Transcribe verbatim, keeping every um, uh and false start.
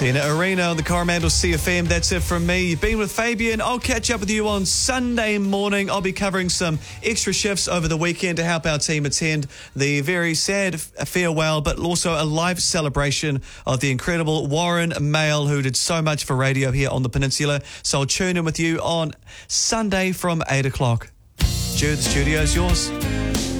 Tina Arena on the Coromandel C F M. That's it from me. You've been with Fabian. I'll catch up with you on Sunday morning. I'll be covering some extra shifts over the weekend to help our team attend the very sad farewell, but also a live celebration of the incredible Warren Mail, who did so much for radio here on the peninsula. So I'll tune in with you on Sunday from eight o'clock. Jude, the studio's yours.